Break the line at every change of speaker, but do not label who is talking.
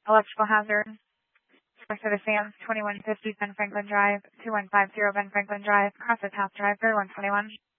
electrical hazard. Source of the Sands, 2150 Ben Franklin Drive, 2150 Ben Franklin Drive, Crossroads House Drive, 121.